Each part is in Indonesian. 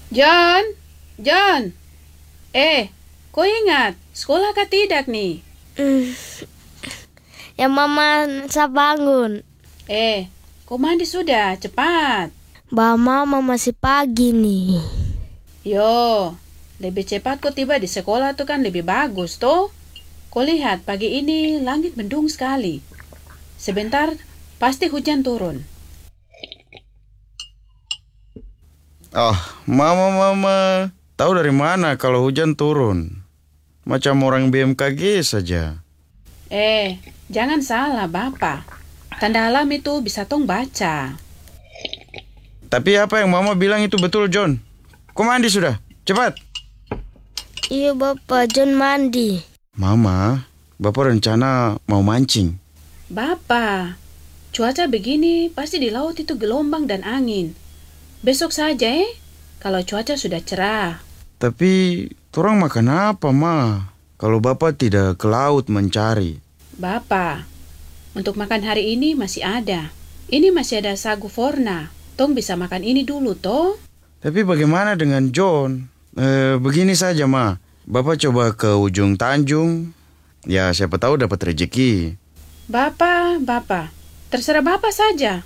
John, John, kau ingat sekolah kah tidak nih? Ya Mama, saya bangun. Kau mandi sudah, cepat. Mama masih pagi nih. Yo, lebih cepat kau tiba di sekolah tuh kan lebih bagus toh. Kau lihat pagi ini langit mendung sekali. Sebentar pasti hujan turun. Mama, tahu dari mana kalau hujan turun? Macam orang BMKG saja. Jangan salah Bapak. Tanda alam itu bisa tong baca. Tapi apa yang Mama bilang itu betul, John. Kau mandi sudah? Cepat. Iya Bapak, John mandi. Mama, Bapak rencana mau mancing. Bapak, cuaca begini pasti di laut itu gelombang dan angin. Besok saja kalau cuaca sudah cerah. Tapi, torang makan apa, Ma? Kalau Bapak tidak ke laut mencari. Bapak, untuk makan hari ini masih ada. Ini masih ada sagu forna. Tong bisa makan ini dulu, toh. Tapi bagaimana dengan John? Begini saja, Ma. Bapak coba ke ujung Tanjung. Ya, siapa tahu dapat rezeki. Bapak, terserah Bapak saja.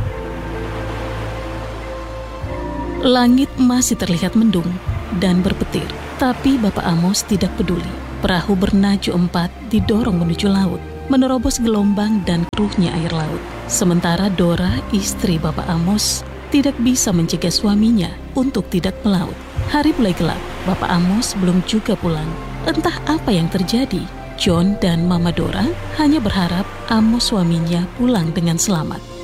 Langit masih terlihat mendung dan berpetir. Tapi Bapak Amos tidak peduli. Perahu bernaju 4 didorong menuju laut, menerobos gelombang dan keruhnya air laut. Sementara Dora, istri Bapak Amos, tidak bisa mencegah suaminya untuk tidak melaut. Hari mulai gelap, Bapak Amos belum juga pulang. Entah apa yang terjadi. John dan Mama Dora hanya berharap Amos suaminya pulang dengan selamat.